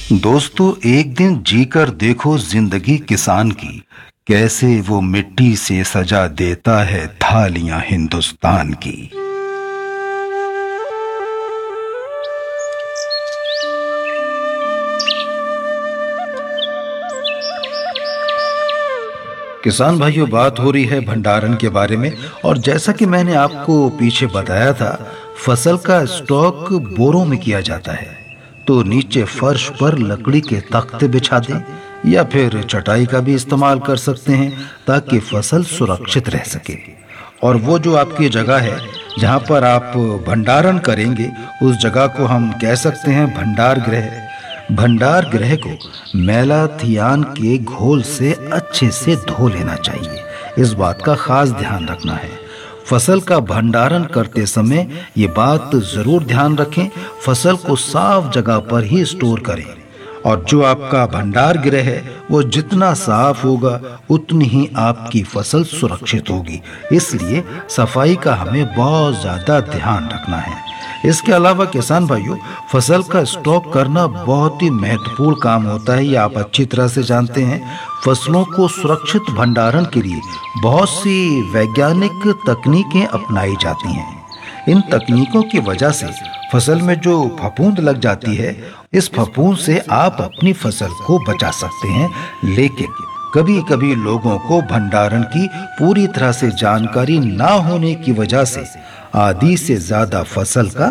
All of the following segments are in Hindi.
दोस्तों, एक दिन जीकर देखो जिंदगी किसान की, कैसे वो मिट्टी से सजा देता है थालियां हिंदुस्तान की। किसान भाइयों, बात हो रही है भंडारण के बारे में। और जैसा कि मैंने आपको पीछे बताया था, फसल का स्टॉक बोरों में किया जाता है। तो नीचे फर्श पर लकड़ी के तख्ते बिछा दें या फिर चटाई का भी इस्तेमाल कर सकते हैं, ताकि फसल सुरक्षित रह सके। और वो जो आपकी जगह है जहाँ पर आप भंडारण करेंगे, उस जगह को हम कह सकते हैं भंडार गृह। भंडार गृह को मेलाथियान के घोल से अच्छे से धो लेना चाहिए। इस बात का खास ध्यान रखना है। फसल का भंडारण करते समय ये बात जरूर ध्यान रखें, फसल को साफ जगह पर ही स्टोर करें। और जो आपका भंडार गृह है, वो जितना साफ होगा उतनी ही आपकी फसल सुरक्षित होगी। इसलिए सफाई का हमें बहुत ज्यादा ध्यान रखना है। इसके अलावा किसान भाइयों, फसल का स्टॉक करना बहुत ही महत्वपूर्ण काम होता है, ये आप अच्छी तरह से जानते हैं। फसलों को सुरक्षित भंडारण के लिए बहुत सी वैज्ञानिक तकनीकें अपनाई जाती हैं। इन तकनीकों की वजह से फसल में जो फफूंद लग जाती है, इस फफूंद से आप अपनी फसल को बचा सकते हैं। लेकिन कभी कभी लोगों को भंडारण की पूरी तरह से जानकारी ना होने की वजह से आधी से ज्यादा फसल का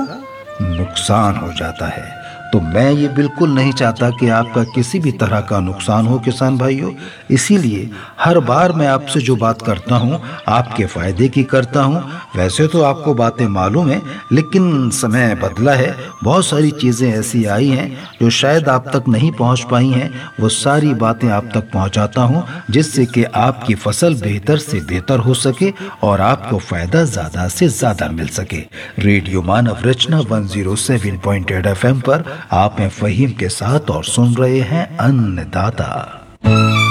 नुकसान हो जाता है। तो मैं ये बिल्कुल नहीं चाहता कि आपका किसी भी तरह का नुकसान हो किसान भाइयों। इसीलिए हर बार मैं आपसे जो बात करता हूँ, आपके फायदे की करता हूँ। वैसे तो आपको बातें मालूम है, लेकिन समय बदला है। बहुत सारी चीज़ें ऐसी आई हैं जो शायद आप तक नहीं पहुँच पाई हैं। वो सारी बातें आप तक पहुँचाता हूँ, जिससे कि आपकी फसल बेहतर से बेहतर हो सके और आपको फायदा ज़्यादा से ज़्यादा मिल सके। रेडियो मानव रचना 107.8 FM पर आप हैं फहीम के साथ और सुन रहे हैं अन्नदाता।